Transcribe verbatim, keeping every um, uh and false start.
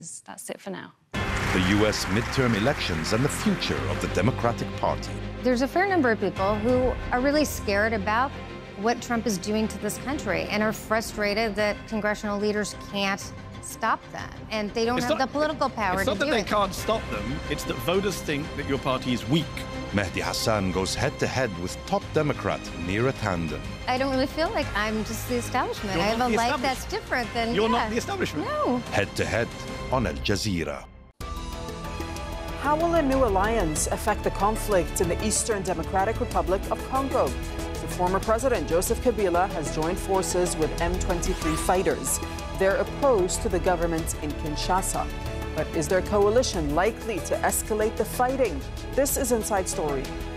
That's it for now. The U S midterm elections and the future of the Democratic Party. There's a fair number of people who are really scared about what Trump is doing to this country and are frustrated that congressional leaders can't stop them, and they don't it's have not, the political power it's to not that do they it. can't stop them, it's that voters think that your party is weak. Mehdi Hasan goes head-to-head with top Democrat Neera Tanden. I don't really feel like I'm just the establishment. You're I have not a the life that's establishment. different than You're yeah. not the establishment. No. Head-to-head on Al Jazeera. How will a new alliance affect the conflict in the Eastern Democratic Republic of Congo? The former president, Joseph Kabila, has joined forces with M twenty-three fighters. They're opposed to the government in Kinshasa. But is their coalition likely to escalate the fighting? This is Inside Story.